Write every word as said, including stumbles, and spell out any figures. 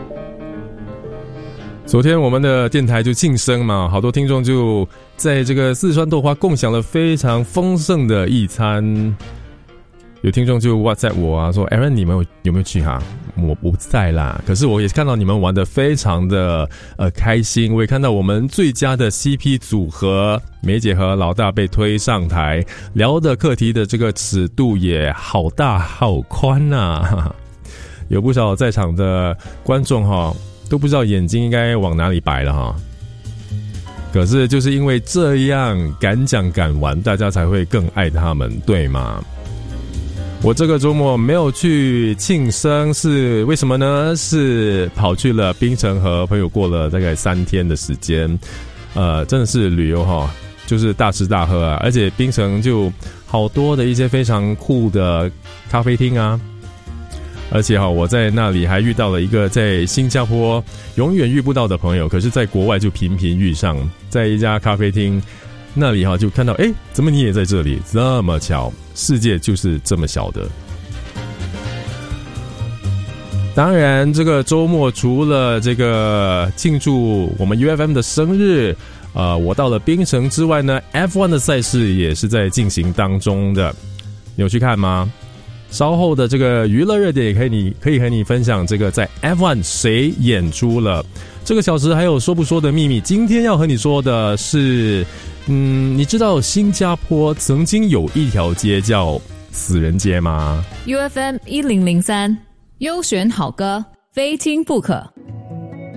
昨天我们的电台就庆生嘛，好多听众就在这个四川豆花共享了非常丰盛的一餐。有听众就 WhatsApp 我啊，说 Aaron 你们有有没有去哈？我不在啦，可是我也看到你们玩得非常的呃开心，我也看到我们最佳的 C P 组合梅姐和老大被推上台，聊的课题的这个尺度也好大好宽啊，有不少在场的观众哈都不知道眼睛应该往哪里摆了哈。可是就是因为这样敢讲敢玩，大家才会更爱他们，对吗？我这个周末没有去庆生，是为什么呢？是跑去了槟城和朋友过了大概三天的时间，呃，真的是旅游哈，就是大吃大喝啊，而且槟城就好多的一些非常酷的咖啡厅啊，而且哈，我在那里还遇到了一个在新加坡永远遇不到的朋友，可是在国外就频频遇上，在一家咖啡厅那里哈，就看到诶，怎么你也在这里？这么巧，世界就是这么小的。当然，这个周末除了这个庆祝我们 U F M 的生日，呃，我到了槟城之外呢 ，F 一 的赛事也是在进行当中的。你有去看吗？稍后的这个娱乐热点也可以你可以和你分享这个在 F 一 谁演出了。这个小时还有说不说的秘密，今天要和你说的是，嗯，你知道新加坡曾经有一条街叫死人街吗？ U F M 一零零三优选好歌，非听不可。